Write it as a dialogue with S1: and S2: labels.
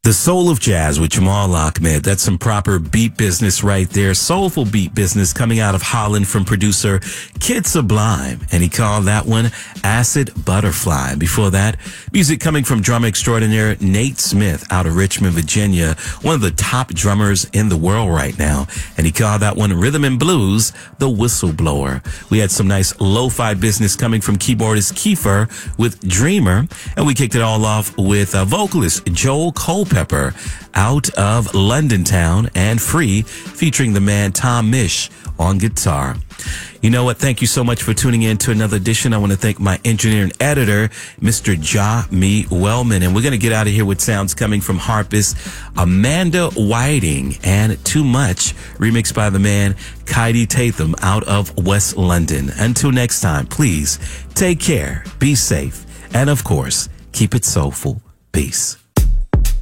S1: The Soul of Jazz with Jamal Ahmed. That's some proper beat business right there. Soulful beat business coming out of Holland from producer Kid Sublime. And he called that one Acid Butterfly. Before that, music coming from drummer extraordinaire Nate Smith out of Richmond, Virginia. One of the top drummers in the world right now. And he called that one Rhythm and Blues, The Whistleblower. We had some nice lo-fi business coming from keyboardist Kiefer with Dreamer. And we kicked it all off with vocalist Joel Culpepper out of London Town and Free, featuring the man Tom Misch on guitar. You know what? Thank you so much for tuning in to another edition. I want to thank my engineer and editor, Mr. Ja-Me Wellman. And we're going to get out of here with sounds coming from harpist Amanda Whiting and Too Much, remixed by the man Kaidi Tatham out of West London. Until next time, please take care, be safe, and of course, keep it soulful. Peace.